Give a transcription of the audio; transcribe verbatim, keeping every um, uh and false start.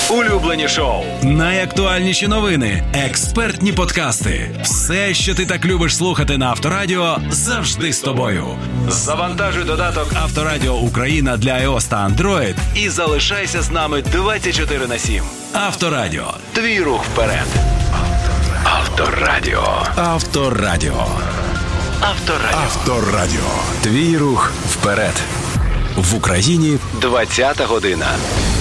Улюблені шоу, найактуальніші новини, експертні подкасти. Все, що ти так любиш слухати на Авторадіо, завжди з тобою. Завантажуй додаток Авторадіо Україна для iOS та Android і залишайся з нами двадцять чотири на сім. Авторадіо. Твій рух вперед. Авторадіо. Авторадіо. Авторадіо. Авторадіо. Твій рух вперед. В Україні двадцята година.